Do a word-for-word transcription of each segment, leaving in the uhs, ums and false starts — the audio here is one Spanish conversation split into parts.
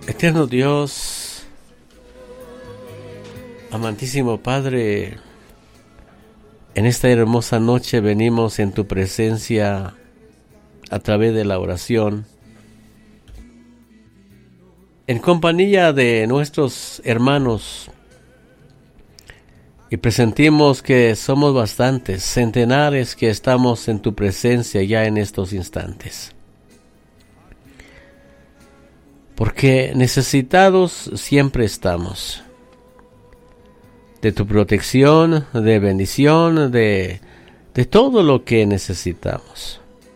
Eterno Dios, amantísimo Padre, en esta hermosa noche venimos en tu presencia a través de la oración, en compañía de nuestros hermanos, y presentimos que somos bastantes, centenares que estamos en tu presencia ya en estos instantes. Porque necesitados siempre estamos de tu protección, de bendición, de, de todo lo que necesitamos.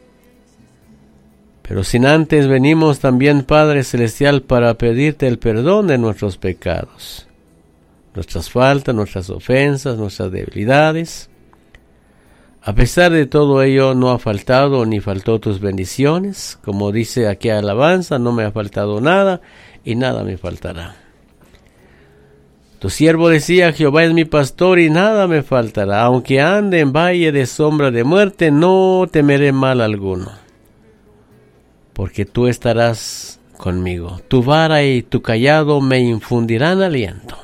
Pero sin antes venimos también, Padre Celestial, para pedirte el perdón de nuestros pecados, nuestras faltas, nuestras ofensas, nuestras debilidades. A pesar de todo ello, no ha faltado ni faltó tus bendiciones. Como dice aquí alabanza, no me ha faltado nada y nada me faltará. Tu siervo decía, Jehová es mi pastor y nada me faltará. Aunque ande en valle de sombra de muerte, no temeré mal alguno. Porque tú estarás conmigo. Tu vara y tu cayado me infundirán aliento.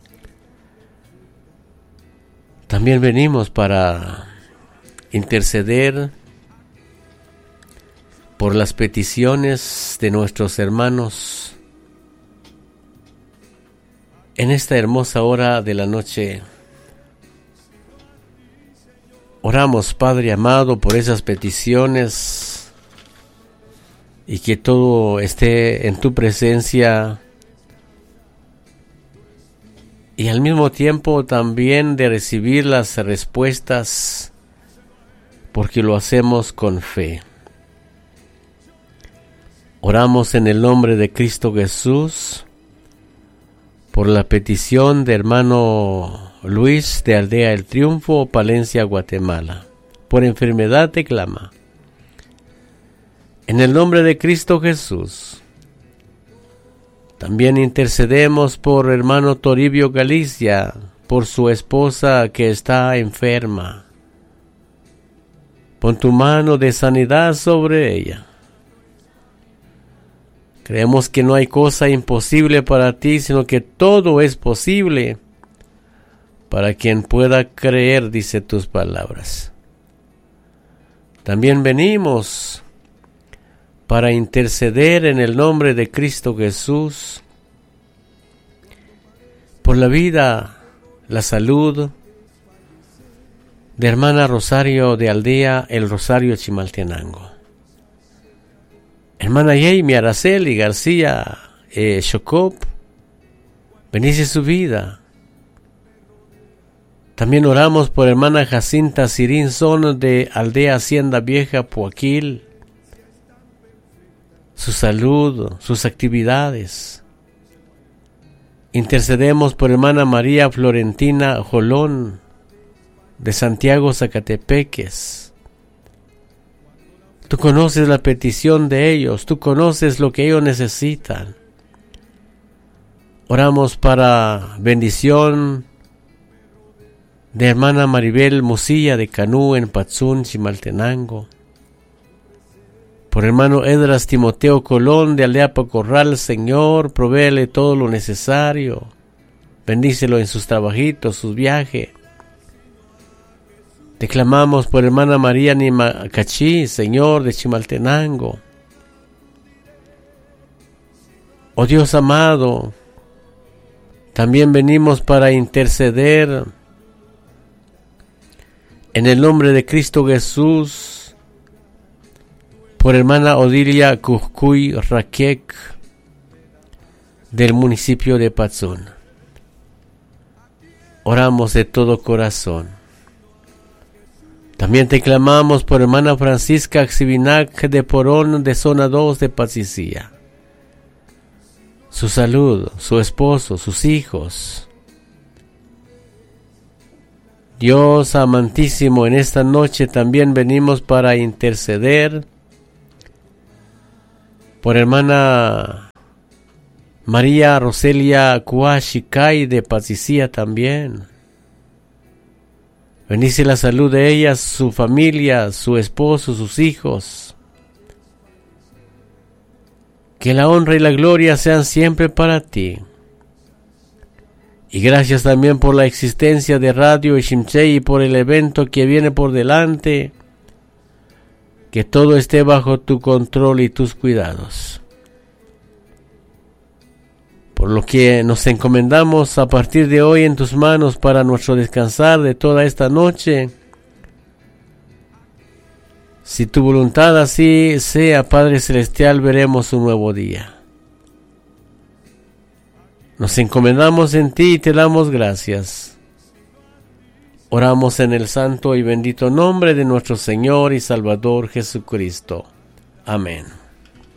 También venimos para interceder por las peticiones de nuestros hermanos en esta hermosa hora de la noche. Oramos, Padre amado, por esas peticiones y que todo esté en tu presencia, y al mismo tiempo también de recibir las respuestas, porque lo hacemos con fe. Oramos en el nombre de Cristo Jesús por la petición de hermano Luis de Aldea El Triunfo, Palencia, Guatemala. Por enfermedad te clama. En el nombre de Cristo Jesús. También intercedemos por hermano Toribio Galicia, por su esposa que está enferma. Pon tu mano de sanidad sobre ella. Creemos que no hay cosa imposible para ti, sino que todo es posible para quien pueda creer, dice tus palabras. También venimos para interceder en el nombre de Cristo Jesús por la vida, la salud de hermana Rosario de Aldea El Rosario, Chimaltenango. Hermana Jamie Araceli García eh, Chocop, bendice su vida. También oramos por hermana Jacinta Sirinson de Aldea Hacienda Vieja, Poaquil, su salud, sus actividades. Intercedemos por hermana María Florentina Jolón de Santiago, Zacatepeques. Tú conoces la petición de ellos, tú conoces lo que ellos necesitan. Oramos para bendición de hermana Maribel Musilla de Canú en Patzún, Chimaltenango. Por hermano Edras Timoteo Colón de Aldea Pacorral, Señor, provéele todo lo necesario. Bendícelo en sus trabajitos, sus viajes. Te clamamos por hermana María Nimacachí, Señor, de Chimaltenango. Oh Dios amado, también venimos para interceder en el nombre de Cristo Jesús por hermana Odilia Cujcuy Raquec del municipio de Patzún. Oramos de todo corazón. También te clamamos por hermana Francisca Xivinac de Porón de Zona dos de Pacicía. Su salud, su esposo, sus hijos. Dios amantísimo, en esta noche también venimos para interceder por hermana María Roselia Cuachicay de Pacicía también. Bendice la salud de ella, su familia, su esposo, sus hijos. Que la honra y la gloria sean siempre para ti. Y gracias también por la existencia de Radio Shimshei y por el evento que viene por delante. Que todo esté bajo tu control y tus cuidados. Por lo que nos encomendamos a partir de hoy en tus manos para nuestro descansar de toda esta noche. Si tu voluntad así sea, Padre Celestial, veremos un nuevo día. Nos encomendamos en ti y te damos gracias. Oramos en el santo y bendito nombre de nuestro Señor y Salvador Jesucristo. Amén.